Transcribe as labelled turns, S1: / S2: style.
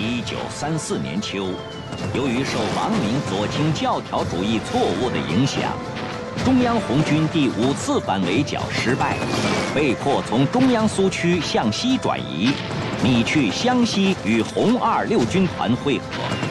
S1: 1934年秋，由于受王明左倾教条主义错误的影响，中央红军第5次反围剿失败，被迫从中央苏区向西转移，拟去湘西与红二六军团会合。